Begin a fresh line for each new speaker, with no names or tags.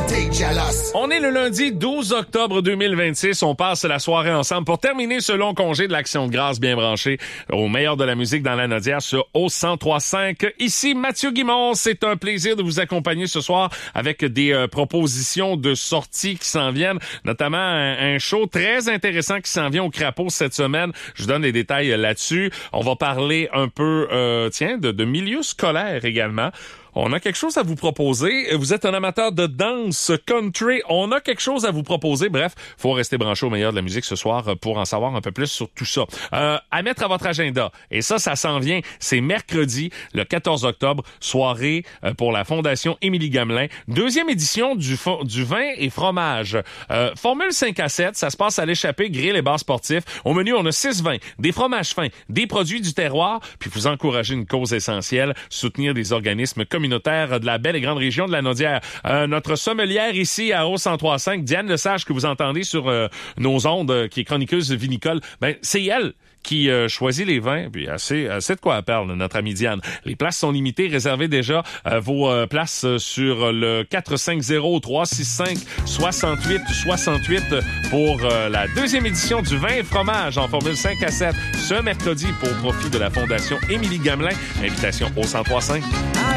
On est le lundi 12 octobre 2026. On passe la soirée ensemble pour terminer ce long congé de l'Action de grâce bien branché au meilleur de la musique dans la Nodière sur O103.5. Ici Mathieu Guimond. C'est un plaisir de vous accompagner ce soir avec des propositions de sorties qui s'en viennent, notamment un show très intéressant qui s'en vient au Crapaud cette semaine. Je vous donne des détails là-dessus. On va parler un peu, de milieu scolaire également. On a quelque chose à vous proposer. Vous êtes un amateur de danse country. On a quelque chose à vous proposer. Bref, faut rester branché au meilleur de la musique ce soir pour en savoir un peu plus sur tout ça. À mettre à votre agenda. Et ça s'en vient. C'est mercredi, le 14 octobre, soirée pour la Fondation Émilie Gamelin. Deuxième édition du vin et fromage. Formule 5 à 7, ça se passe à l'échappée, grill et bar sportif. Au menu, on a 6 vins, des fromages fins, des produits du terroir, puis vous encouragez une cause essentielle, soutenir des organismes communautaire de la belle et grande région de la Nodière. Notre sommelière ici à O103.5, Diane Lesage, que vous entendez sur nos ondes, qui est chroniqueuse vinicole, c'est elle qui choisit les vins, puis assez de quoi elle parle, notre amie Diane. Les places sont limitées, réservez déjà vos places sur le 450-365-68-68 pour la deuxième édition du vin et fromage en formule 5 à 7 ce mercredi pour profit de la Fondation Émilie Gamelin. Invitation au 103.5.